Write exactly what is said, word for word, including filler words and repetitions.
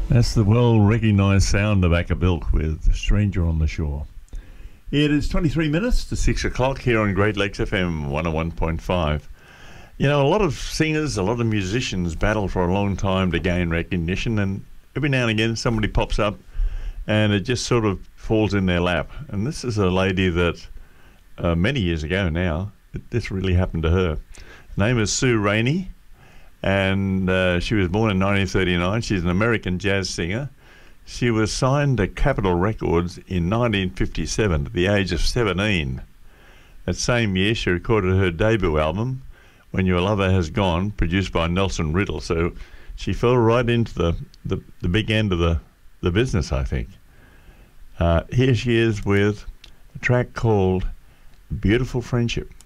That's the well-recognised sound of Acapulco with Stranger on the Shore. It is twenty-three minutes to six o'clock here on Great Lakes F M one oh one point five. You know, a lot of singers, a lot of musicians battle for a long time to gain recognition, and every now and again somebody pops up and it just sort of falls in their lap. And this is a lady that uh, many years ago now, it, this really happened to her. Her name is Sue Rainey, and uh, she was born in nineteen thirty-nine. She's an American jazz singer. She was signed to Capitol Records in nineteen fifty-seven at the age of seventeen. That same year, she recorded her debut album, When Your Lover Has Gone, produced by Nelson Riddle. So she fell right into the, the, the big end of the, the business, I think. Uh, here she is with a track called Beautiful Friendship.